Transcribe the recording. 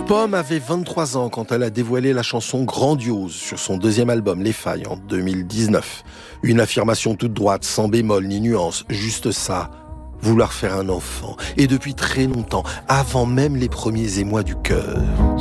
Pomme avait 23 ans quand elle a dévoilé la chanson Grandiose sur son deuxième album Les Failles en 2019. Une affirmation toute droite, sans bémol ni nuance, juste ça, vouloir faire un enfant. Et depuis très longtemps, avant même les premiers émois du cœur.